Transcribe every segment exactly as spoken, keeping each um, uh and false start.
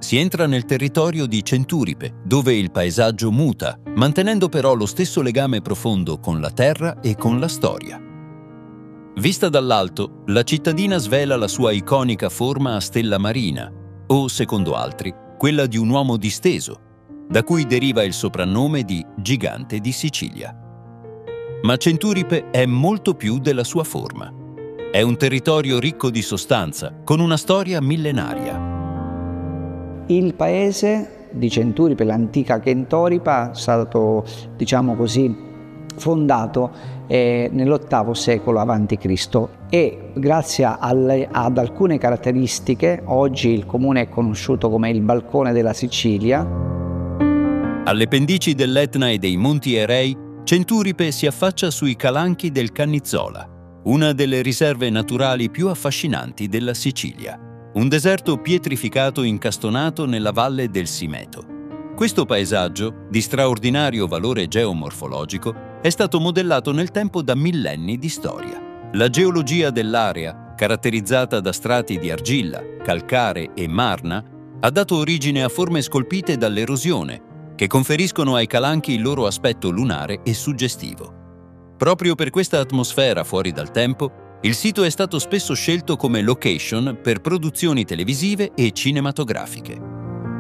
si entra nel territorio di Centuripe, dove il paesaggio muta, mantenendo però lo stesso legame profondo con la terra e con la storia. Vista dall'alto, la cittadina svela la sua iconica forma a stella marina, o, secondo altri, quella di un uomo disteso, da cui deriva il soprannome di Gigante di Sicilia. Ma Centuripe è molto più della sua forma. È un territorio ricco di sostanza, con una storia millenaria. Il paese di Centuripe, l'antica Kentoripa, è stato, diciamo così, fondato eh, nell'ottavo secolo avanti Cristo e grazie alle, ad alcune caratteristiche oggi il comune è conosciuto come il balcone della Sicilia. Alle pendici dell'Etna e dei Monti Erei, Centuripe si affaccia sui calanchi del Cannizola, una delle riserve naturali più affascinanti della Sicilia, un deserto pietrificato incastonato nella valle del Simeto. Questo paesaggio, di straordinario valore geomorfologico, è stato modellato nel tempo da millenni di storia. La geologia dell'area, caratterizzata da strati di argilla, calcare e marna, ha dato origine a forme scolpite dall'erosione, che conferiscono ai calanchi il loro aspetto lunare e suggestivo. Proprio per questa atmosfera fuori dal tempo, il sito è stato spesso scelto come location per produzioni televisive e cinematografiche.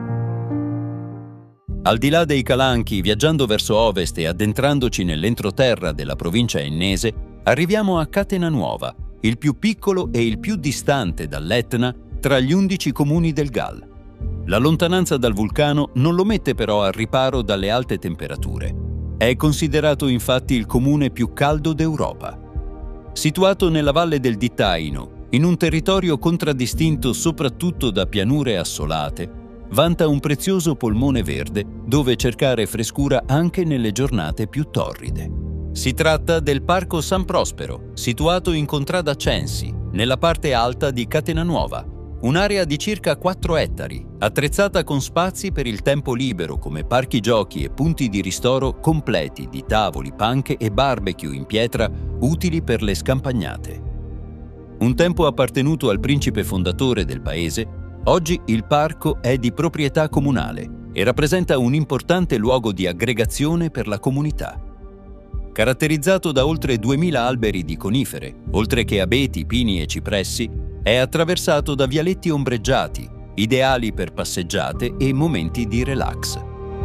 Al di là dei calanchi, viaggiando verso ovest e addentrandoci nell'entroterra della provincia ennese, arriviamo a Catenanuova, il più piccolo e il più distante dall'Etna tra gli undici comuni del Gall. La lontananza dal vulcano non lo mette però al riparo dalle alte temperature. È considerato infatti il comune più caldo d'Europa. Situato nella valle del Dittaino, in un territorio contraddistinto soprattutto da pianure assolate, vanta un prezioso polmone verde dove cercare frescura anche nelle giornate più torride. Si tratta del Parco San Prospero, situato in Contrada Censi, nella parte alta di Catenanuova, un'area di circa quattro ettari, attrezzata con spazi per il tempo libero come parchi giochi e punti di ristoro completi di tavoli, panche e barbecue in pietra utili per le scampagnate. Un tempo appartenuto al principe fondatore del paese, oggi il parco è di proprietà comunale e rappresenta un importante luogo di aggregazione per la comunità. Caratterizzato da oltre duemila alberi di conifere, oltre che abeti, pini e cipressi, è attraversato da vialetti ombreggiati, ideali per passeggiate e momenti di relax.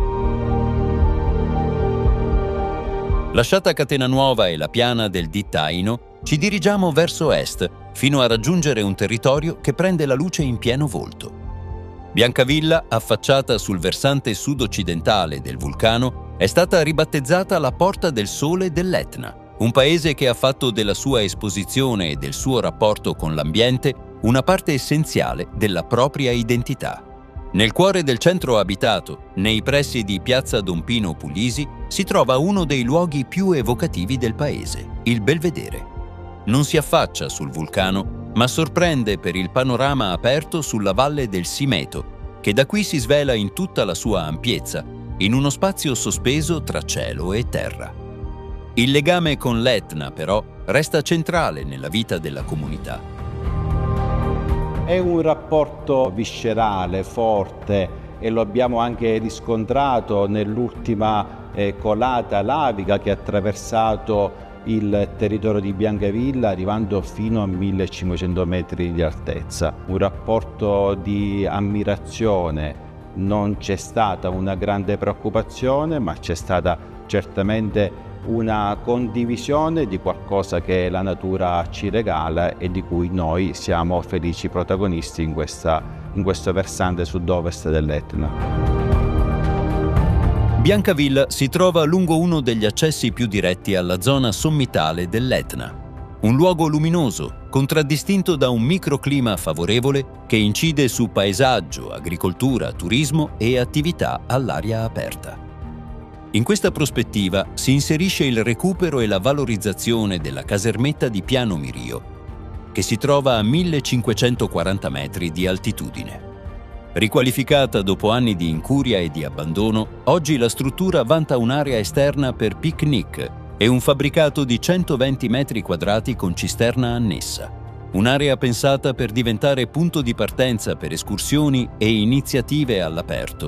Lasciata Catenanuova e la piana del Dittaino, ci dirigiamo verso est, fino a raggiungere un territorio che prende la luce in pieno volto. Biancavilla, affacciata sul versante sud-occidentale del vulcano, è stata ribattezzata la Porta del Sole dell'Etna, un paese che ha fatto della sua esposizione e del suo rapporto con l'ambiente una parte essenziale della propria identità. Nel cuore del centro abitato, nei pressi di Piazza Don Pino Puglisi, si trova uno dei luoghi più evocativi del paese, il Belvedere. Non si affaccia sul vulcano, ma sorprende per il panorama aperto sulla valle del Simeto, che da qui si svela in tutta la sua ampiezza, in uno spazio sospeso tra cielo e terra. Il legame con l'Etna, però, resta centrale nella vita della comunità. È un rapporto viscerale, forte, e lo abbiamo anche riscontrato nell'ultima eh, colata lavica che ha attraversato il territorio di Biancavilla, arrivando fino a millecinquecento metri di altezza. Un rapporto di ammirazione, non c'è stata una grande preoccupazione, ma c'è stata certamente una condivisione di qualcosa che la natura ci regala e di cui noi siamo felici protagonisti in, questa, in questo versante sud-ovest dell'Etna. Biancavilla si trova lungo uno degli accessi più diretti alla zona sommitale dell'Etna. Un luogo luminoso, contraddistinto da un microclima favorevole che incide su paesaggio, agricoltura, turismo e attività all'aria aperta. In questa prospettiva si inserisce il recupero e la valorizzazione della casermetta di Piano Mirio, che si trova a millecinquecentoquaranta metri di altitudine. Riqualificata dopo anni di incuria e di abbandono, oggi la struttura vanta un'area esterna per picnic e un fabbricato di centoventi metri quadrati con cisterna annessa. un'area pensata per diventare punto di partenza per escursioni e iniziative all'aperto.